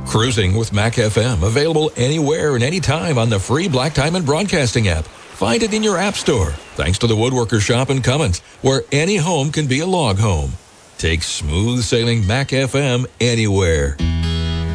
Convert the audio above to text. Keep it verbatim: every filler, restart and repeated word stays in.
Cruising with Mac F M, available anywhere and anytime on the free Black Diamond Broadcasting app. Find it in your app store, thanks to the Woodworker Shop in Cummins, where any home can be a log home. Take smooth sailing Mac F M anywhere.